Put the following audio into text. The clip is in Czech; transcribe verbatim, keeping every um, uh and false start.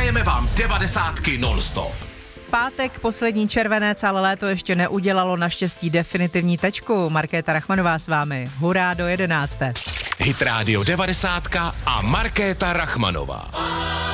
Hrajeme vám devadesátky non-stop. Pátek, poslední červenec, ale léto ještě neudělalo naštěstí definitivní tečku. Markéta Rachmanová s vámi. Hurá do jedenácté. Hit Radio devadesátka a Markéta Rachmanová.